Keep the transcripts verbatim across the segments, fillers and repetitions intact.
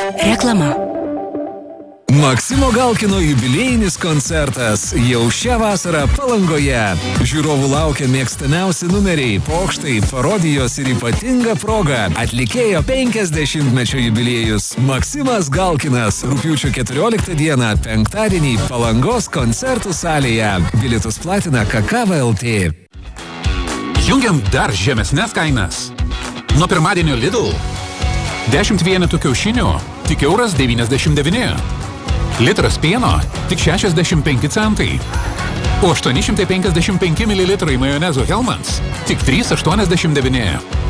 Reklama. Maksimo Galkino jubiliejinis koncertas jau šią vasarą Palangoje. Žiūrovų laukia mėgstamiausi numeriai, pokštai, parodijos ir ypatinga proga. Atlikėjo penkiasdešimtmečio jubiliejus Maksimas Galkinas. Rugpjūčio keturioliktą dieną, penktadienį Palangos koncertų salėje. Bilietus platina Kakava L T. Jungiam dar žemesnes kainas. Nuo pirmadienio Lidl. dešimt vienetų kiaušinių, tik euras devyniasdešimt devyni. Litras pieno, tik šešiasdešimt penki centai. O aštuoni šimtai penkiasdešimt penki mililitrai majonezo Hellmann's, tik trys aštuoniasdešimt devyni.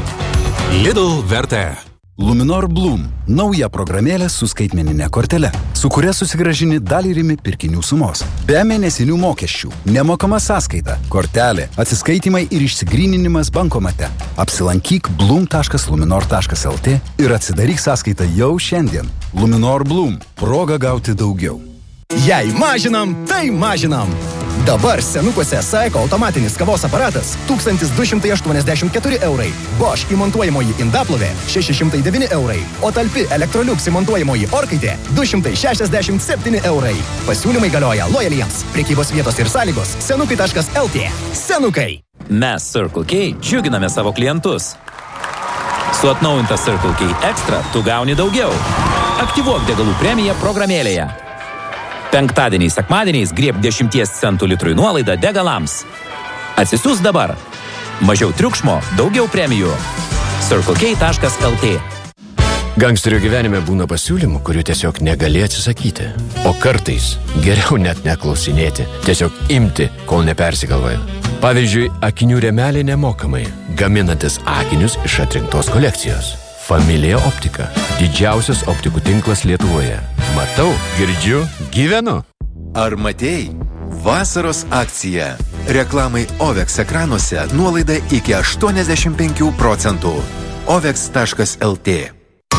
Lidl vertė. Luminor Bloom – nauja programėlė su skaitmeninė kortele, su kuria susigrąžini dalį rimi pirkinių sumos. Be mėnesinių mokesčių, nemokama sąskaita, kortelė, atsiskaitimai ir išsigryninimas bankomate. Apsilankyk bloom taškas luminor taškas L T ir atsidaryk sąskaitą jau šiandien. Luminor Bloom – proga gauti daugiau. Jei mažinam, tai mažinam. Dabar senukuose Saiko automatinis kavos aparatas tūkstantis du šimtai aštuoniasdešimt keturi eurai. Bosch įmontuojamoji indaplovė šeši šimtai devyni eurai. O talpi Electrolux įmontuojamoji orkaitė du šimtai šešiasdešimt septyni eurai. Pasiūlymai galioja lojaliems. Prekybos vietos ir sąlygos senukai taškas L T. Senukai. Mes Circle K džiuginame savo klientus. Su atnaujinta Circle K Extra tu gauni daugiau. Aktyvuok degalų premiją programėlėje. Penktadieniais, sekmadieniais grieb dešimties centų litrui nuolaidą degalams. Atsisiųs dabar. Mažiau triukšmo, daugiau premijų. circle k taškas L T. Gangsterio gyvenime būna pasiūlymų, kurių tiesiog negali atsisakyti. O kartais geriau net neklausinėti, tiesiog imti, kol nepersigalvoja. Pavyzdžiui, akinių rėmeliai nemokamai, gaminantis akinius iš atrinktos kolekcijos. Familija Optika. Didžiausias optikų tinklas Lietuvoje. Matau, girdžiu, gyvenu. Ar matei? Vasaros akcija. Reklamai Ovex ekranuose nuolaida iki aštuoniasdešimt penki procentų. ovex taškas L T.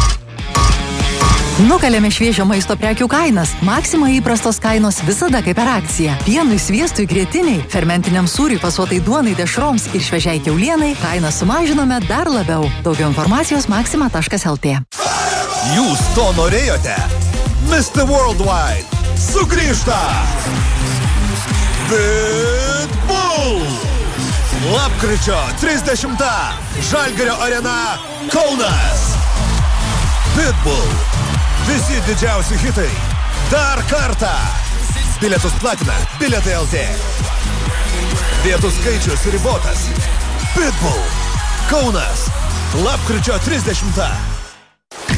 Nukalėme šviežio maisto prekių kainas. Maksima įprastos kainos visada kaip per akciją. Pienui, sviestui, grietiniai, fermentiniam sūriui, pasuotai duonai, dešroms ir šviežiai kiaulienai kainą sumažinome dar labiau. Daugiau informacijos maksima taškas L T. Jūs to norėjote? mister Worldwide sugrįžta! Pitbull! Lapkričio trisdešimtą Žalgirio arena Kaunas. Pitbull. Visi didžiausi hitai. Dar kartą. Bilietus platina Bilietai L T. Vietų skaičius ribotas. Pitbull. Kaunas. Lapkričio trisdešimtą